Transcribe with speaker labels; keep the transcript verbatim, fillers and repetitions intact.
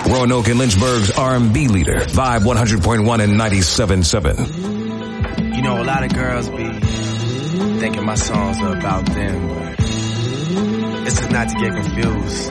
Speaker 1: Roanoke and Lynchburg's R and B leader, Vibe one hundred point one and ninety-seven point seven.
Speaker 2: You know, a lot of girls be thinking my songs are about them, but this is not to get confused.